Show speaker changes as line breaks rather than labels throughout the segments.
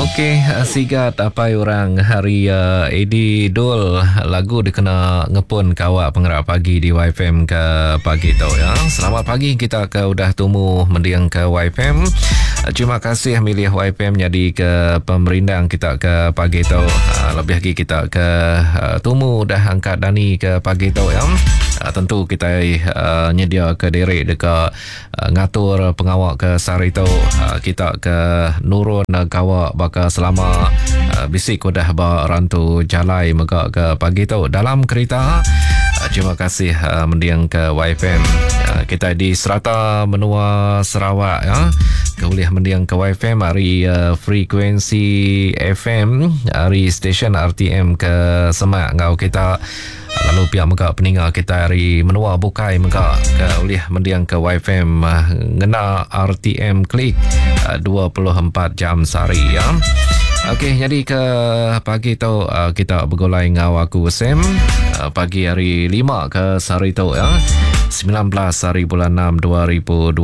Okey, sigat apa orang hari Edi Dul lagu dikena ngepun kawak pengerak pagi di YFM ke pagi tu ya. Selamat pagi kita ke udah tumu mendiang ke YFM. Terima kasih milih YFM jadi ke pemerindang kita ke pagi tu. Lebih lagi kita ke tumu dah angkat Dani ke pagi tu ya. Tentu kita nyedia ke derek dekat ngatur pengawak ke sari tu. Kita ke nurun kawak bakal selama bisik dah berantu jalai mega ke pagi tu dalam kereta. Terima kasih mendiang ke YFM. Kita di Serata Menua Sarawak ya. Boleh mendiang ke YFM hari frekuensi FM hari stesen RTM ke Semak ngau kita. Lalu pihak mega peninggal kita hari Menua Bukai mega ke boleh mendiang ke YFM ngena RTM klik 24 jam sehari ya. Okey, jadi ke pagi tu kita bergulai ngau aku Sam pagi hari 5 ke sehari tu ya. 19 hari bulan 6 2026.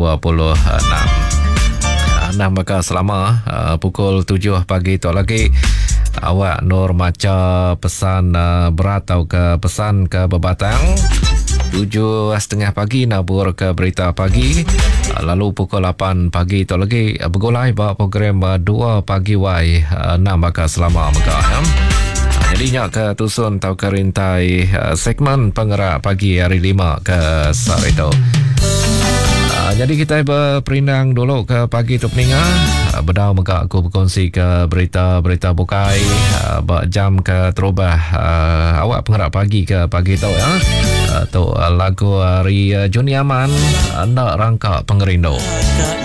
Nah, maka selama pukul 7 pagi tu lagi awak Nur maca pesan berat atau ke pesan ke bebatang 7.30 pagi nabur ke berita pagi. Lalu pukul 8 pagi tu lagi bergulai bawa program 2 pagi Y 6 maka selama maka ya. Jadinya ke tusun atau ke rintai segmen pengerak pagi hari 5 ke sore tu. Jadi kita berperindang dulu ke pagi tu peningat. Bedau maka aku berkongsi ke berita-berita bukai. Jam ke terubah awak pengerak pagi ke pagi tu ya. Tu lagu hari Juni Aman nak rangka pengerindu.